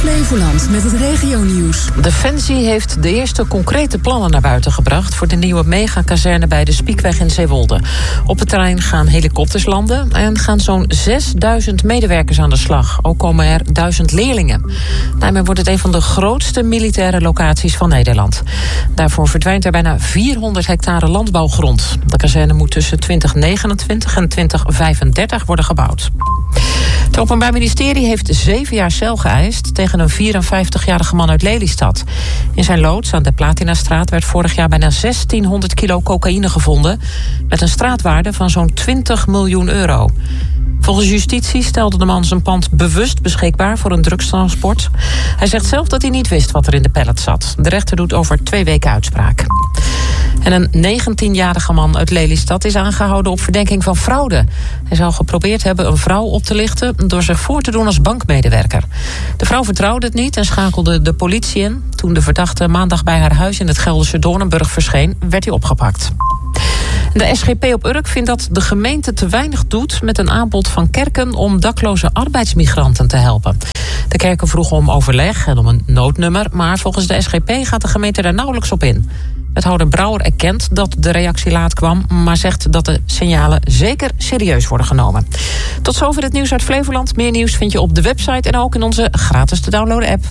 Flevoland met het regionieuws. Defensie heeft de eerste concrete plannen naar buiten gebracht voor de nieuwe megakazerne bij de Spiekweg in Zeewolde. Op het terrein gaan helikopters landen en gaan zo'n 6000 medewerkers aan de slag. Ook komen er 1000 leerlingen. Daarmee wordt het een van de grootste militaire locaties van Nederland. Daarvoor verdwijnt er bijna 400 hectare landbouwgrond. De kazerne moet tussen 2029 en 2035 worden gebouwd. Het Openbaar Ministerie heeft 7 jaar cel geëist tegen een 54-jarige man uit Lelystad. In zijn loods aan de Platinastraat werd vorig jaar bijna 1600 kilo cocaïne gevonden, met een straatwaarde van zo'n 20 miljoen euro. Volgens justitie stelde de man zijn pand bewust beschikbaar voor een drugstransport. Hij zegt zelf dat hij niet wist wat er in de pallet zat. De rechter doet over 2 weken uitspraak. En een 19-jarige man uit Lelystad is aangehouden op verdenking van fraude. Hij zou geprobeerd hebben een vrouw op te lichten door zich voor te doen als bankmedewerker. De vrouw vertrouwde het niet en schakelde de politie in. Toen de verdachte maandag bij haar huis in het Gelderse Doornenburg verscheen, werd hij opgepakt. De SGP op Urk vindt dat de gemeente te weinig doet met een aanbod van kerken om dakloze arbeidsmigranten te helpen. De kerken vroegen om overleg en om een noodnummer, maar volgens de SGP gaat de gemeente daar nauwelijks op in. Wethouder Brouwer erkent dat de reactie laat kwam, maar zegt dat de signalen zeker serieus worden genomen. Tot zover het nieuws uit Flevoland. Meer nieuws vind je op de website en ook in onze gratis te downloaden app.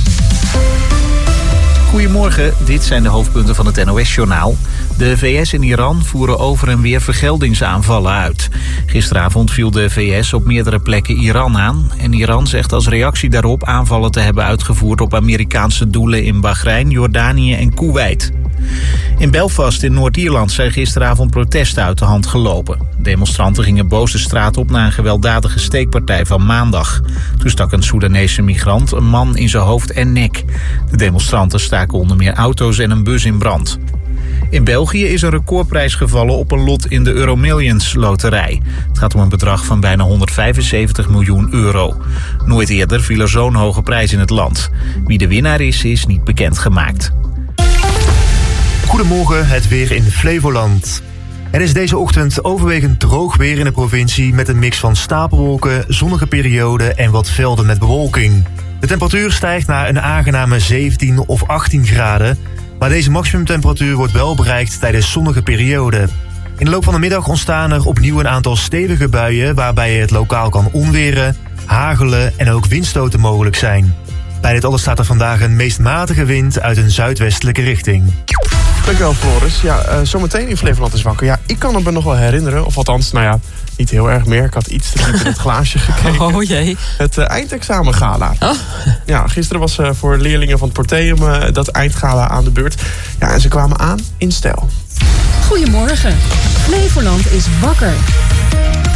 Goedemorgen, dit zijn de hoofdpunten van het NOS-journaal. De VS en Iran voeren over en weer vergeldingsaanvallen uit. Gisteravond viel de VS op meerdere plekken Iran aan. En Iran zegt als reactie daarop aanvallen te hebben uitgevoerd op Amerikaanse doelen in Bahrein, Jordanië en Koeweit. In Belfast in Noord-Ierland zijn gisteravond protesten uit de hand gelopen. Demonstranten gingen boos de straat op na een gewelddadige steekpartij van maandag. Toen stak een Soedanese migrant een man in zijn hoofd en nek. De demonstranten staken onder meer auto's en een bus in brand. In België is een recordprijs gevallen op een lot in de Euromillions loterij. Het gaat om een bedrag van bijna 175 miljoen euro. Nooit eerder viel er zo'n hoge prijs in het land. Wie de winnaar is niet bekendgemaakt. Goedemorgen, het weer in Flevoland. Er is deze ochtend overwegend droog weer in de provincie met een mix van stapelwolken, zonnige perioden en wat velden met bewolking. De temperatuur stijgt naar een aangename 17 of 18 graden, maar deze maximumtemperatuur wordt wel bereikt tijdens zonnige perioden. In de loop van de middag ontstaan er opnieuw een aantal stevige buien waarbij het lokaal kan onweren, hagelen en ook windstoten mogelijk zijn. Bij dit alles staat er vandaag een meest matige wind uit een zuidwestelijke richting. Dankjewel, Floris. Ja, zometeen in Flevoland is wakker. Ja, ik kan het me nog wel herinneren. Of althans, niet heel erg meer. Ik had iets te diep in het glaasje gekeken. Oh jee. Het eindexamengala. Oh. Ja, gisteren was voor leerlingen van het Porteum dat eindgala aan de beurt. Ja, en ze kwamen aan in stijl. Goedemorgen. Flevoland is wakker.